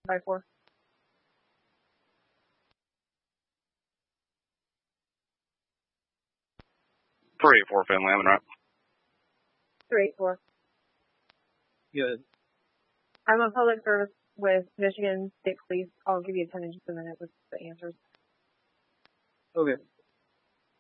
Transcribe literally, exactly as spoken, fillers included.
by four. three eight four Finley, I'm in right. three eight four. Good. I'm on public service with Michigan State Police. I'll give you a ten in just a minute with the answers. Okay.